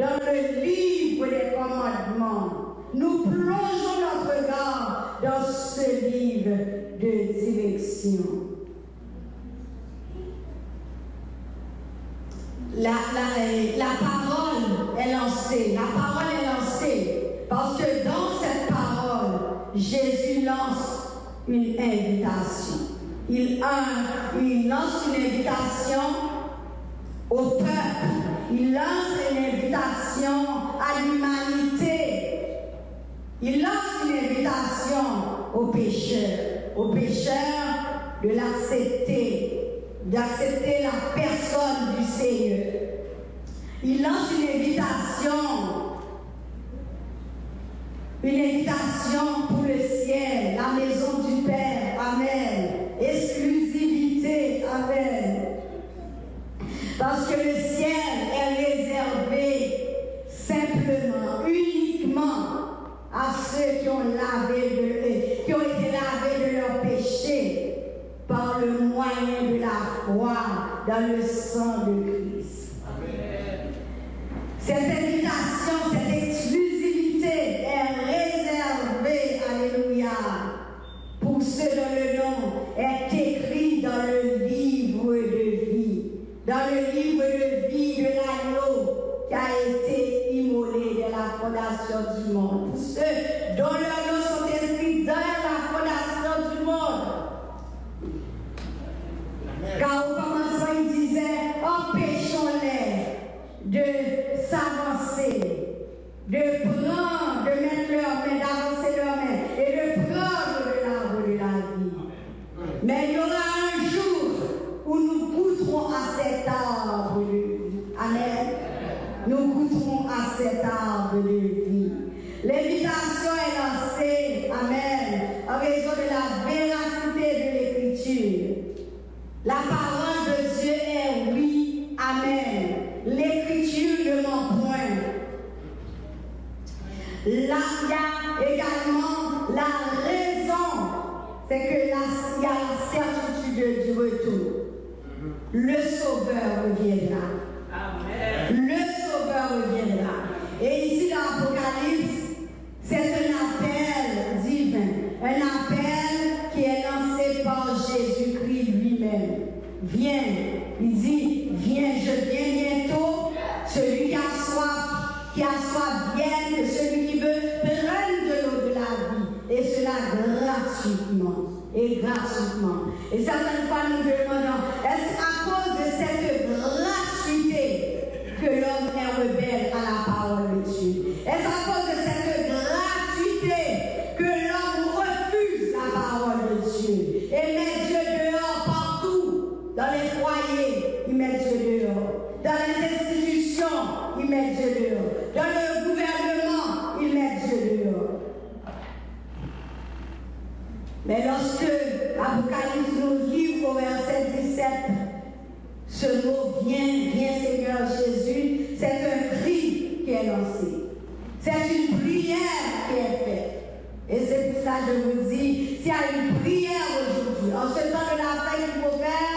dans le livre des commandements. Nous plongeons notre regard dans ce livre de direction. La parole est lancée. La parole est lancée. Parce que dans cette parole, Jésus lance une invitation. Il lance une invitation au peuple. Il lance une invitation à l'humanité. Il lance une invitation aux pécheurs de d'accepter la personne du Seigneur. Il lance une invitation pour le ciel, la maison du Père, amen. Exclusivité, amen. Parce que le ciel est réservé simplement, uniquement à ceux qui ont été lavés de leurs péchés par le moyen de la foi dans le sang de Christ. Amen. Cette invitation, cette exclusivité est réservée, alléluia, pour ceux dont le nom est écrit dans le livre de vie. Dans le livre de vie de l'agneau qui a été immolé dès la fondation du monde. Pour ceux dont leurs noms sont inscrits dans la fondation du monde. Car au commencement, il disait, empêchons-les de s'avancer, de mettre leurs mains, d'avancer leurs mains et de prendre de l'arbre de la vie. Mais il y aura un jour où nous goûterons à cet arbre de vie. Amen. Nous goûterons à cet arbre de vie. L'invitation est lancée, amen, en raison de la véracité de l'Écriture. La parole de Dieu est oui, amen. L'Écriture ne ment point. Là, il y a également la raison, c'est que là, il y a la certitude du retour. Le Sauveur reviendra. Amen. Le Sauveur reviendra. Et ici dans l'Apocalypse, c'est un appel divin. Un appel qui est lancé par Jésus-Christ lui-même. Viens. Il dit, viens, je viens bientôt. Celui qui a soif vienne. Celui qui veut prenne de l'eau de la vie. Et cela gratuitement. Et gratuitement. Et certaines fois nous demandons, est-ce à cause de cette gratuité que l'homme est rebelle à la parole de Dieu? Est-ce à cause de cette gratuité que l'homme refuse la parole de Dieu et met Dieu dehors partout? Dans les foyers, il met Dieu dehors. Dans les institutions, il met Dieu dehors. Dans le gouvernement, il met Dieu dehors. Mais lorsque l'Apocalypse nous livre au verset 17, ce mot viens Seigneur Jésus, c'est un cri qui est lancé. C'est une prière qui est faite. Et c'est pour ça que je vous dis, s'il y a une prière aujourd'hui, en ce temps de la fête qu'il faut faire,